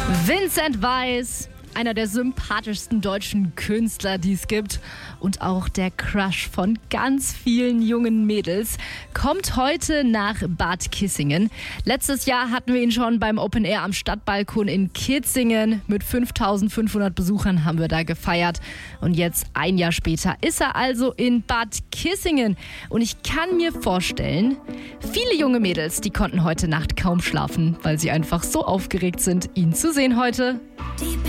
Vincent Weiss, einer der sympathischsten deutschen Künstler, die es gibt und auch der Crush von ganz vielen jungen Mädels, kommt heute nach Bad Kissingen. Letztes Jahr hatten wir ihn schon beim Open Air am Stadtbalkon in Kitzingen. Mit 5.500 Besuchern haben wir da gefeiert. Und jetzt, ein Jahr später, ist er also in Bad Kissingen. Und ich kann mir vorstellen, viele junge Mädels, die konnten heute Nacht kaum schlafen, weil sie einfach so aufgeregt sind, ihn zu sehen heute.